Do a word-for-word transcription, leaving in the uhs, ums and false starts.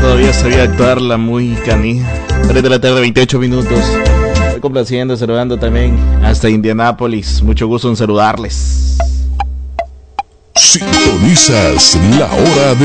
todavía sabía actuar la muy canija. tres de la tarde, veintiocho minutos. Estoy complaciendo, saludando también hasta Indianápolis. Mucho gusto en saludarles. Sintonizas la hora de